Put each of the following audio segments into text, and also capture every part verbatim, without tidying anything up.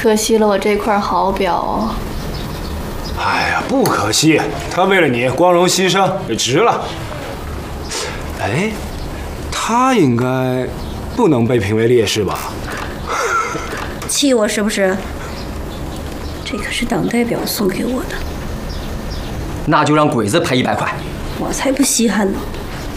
可惜了我这块好表啊！ 哎呀，不可惜，他为了你光荣牺牲，也值了。哎，他应该不能被评为烈士吧？ 气我是不是？这可是党代表送给我的。 那就让鬼子赔一百块。 我才不稀罕呢！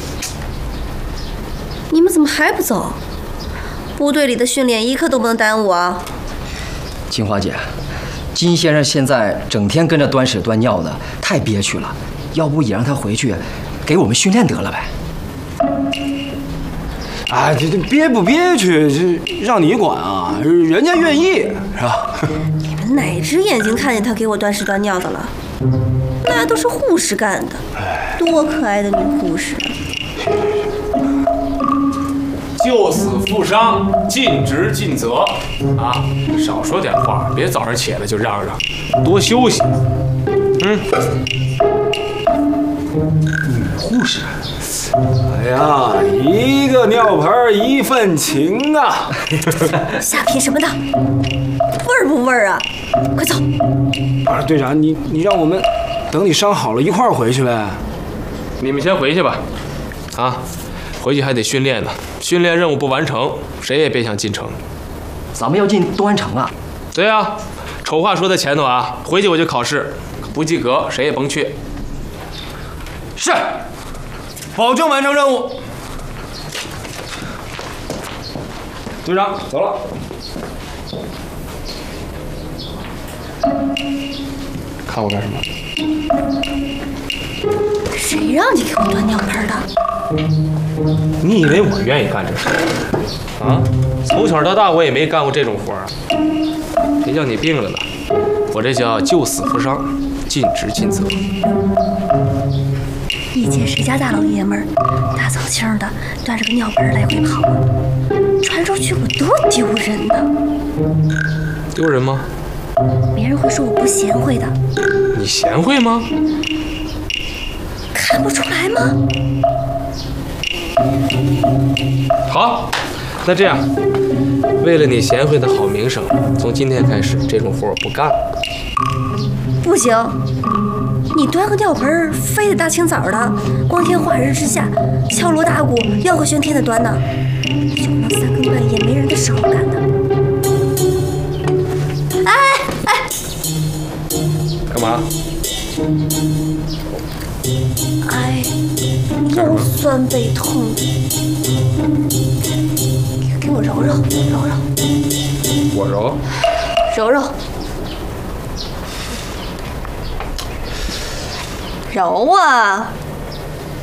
你们怎么还不走？部队里的训练一刻都不能耽误啊！ 金花姐，金先生现在整天跟着端屎端尿的，太憋屈了。要不也让他回去给我们训练得了呗？ 哎，这这憋不憋屈，这让你管啊？人家愿意是吧？ 你们哪只眼睛看见他给我端屎端尿的了？那都是护士干的，多可爱的女护士！ 救死扶伤，尽职尽责啊！少说点话，别早上起来就嚷嚷，多休息。嗯。 女护士。哎呀，一个尿盆一份情啊！ 瞎拼什么的？味儿不味儿啊？快走！ 啊，队长，你你让我们等你伤好了一块儿回去呗。 你们先回去吧，啊，回去还得训练呢。训练任务不完成，谁也别想进城。 咱们要进东安城啊？ 对啊，丑话说在前头啊，回去我就考试，不及格谁也甭去。 是，保证完成任务。队长，走了。 看我干什么？ 谁让你给我端尿盆的？ 你以为我愿意干这事啊？从小到大我也没干过这种活啊。谁叫你病了呢？我这叫救死扶伤，尽职尽责。 一见谁家大老爷们儿大早清的端着个尿盆来回跑啊，传出去我多丢人呢！ 丢人吗？ 别人会说我不贤惠的。 你贤惠吗？ 看不出来吗？ 好，那这样，为了你贤惠的好名声，从今天开始这种活我不干了。 不行，你端个尿盆，非得大清早的，光天化日之下，敲锣打鼓，吆喝喧天的端呢，就能三更半夜没人的时候干的。哎哎， 干嘛？ 哎，腰酸背痛，给给我揉揉揉揉。 我揉。 揉揉。揉啊！